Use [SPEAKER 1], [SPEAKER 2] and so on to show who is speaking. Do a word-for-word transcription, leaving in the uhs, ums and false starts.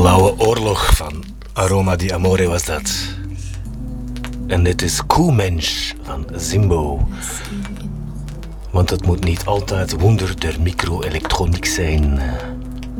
[SPEAKER 1] Lauwe Oorlog van Aroma di Amore was dat. En dit is Koemensch van Zimbo. Want het moet niet altijd wonder der micro-elektroniek zijn.